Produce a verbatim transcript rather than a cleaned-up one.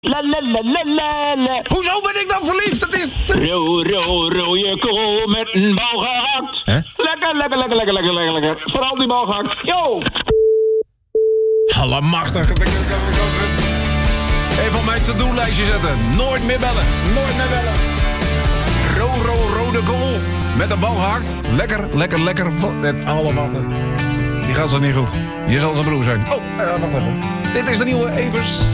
La la la la la la. Hoezo ben ik dan verliefd? Dat is... Te... Ro, ro, rode kool met een bal gehakt. Hè? Lekker, lekker, lekker, lekker, lekker, lekker, lekker. Vooral die bal gehakt. Yo! Allemachtig. Even op mijn to-do-lijstje zetten. Nooit meer bellen. Nooit meer bellen. Ro, ro, rode kool. Met een bal gehakt. Lekker, lekker, lekker. Het allemaal. Die gaat zo niet goed. Je zal zijn broer zijn. Oh, uh, wacht even. Dit is de nieuwe Evers.